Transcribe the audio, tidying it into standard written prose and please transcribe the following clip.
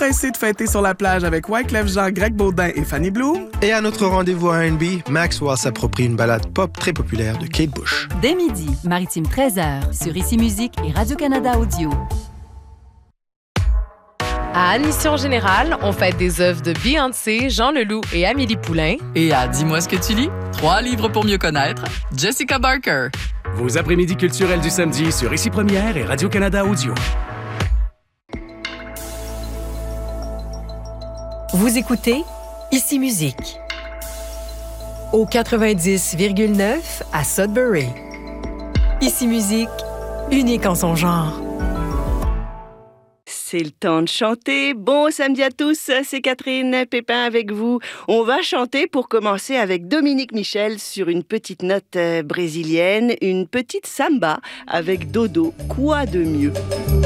pressé de fêter sur la plage avec Wyclef Jean, Greg Baudin et Fanny Bloom. Et à notre rendez-vous à R&B, Maxwell s'approprie une ballade pop très populaire de Kate Bush. Dès midi, Maritime 13h, sur Ici Musique et Radio-Canada Audio. À Admission Générale, on fête des œuvres de Beyoncé, Jean Leloup et Amélie Poulain. Et à Dis-moi ce que tu lis, 3 livres pour mieux connaître, Jessica Barker. Vos après-midi culturels du samedi sur Ici Première et Radio-Canada Audio. Vous écoutez Ici Musique au 90,9 à Sudbury. Ici Musique, unique en son genre. C'est le temps de chanter. Bon samedi à tous, c'est Catherine Pépin avec vous. On va chanter pour commencer avec Dominique Michel sur une petite note brésilienne, une petite samba avec Dodo. Quoi de mieux?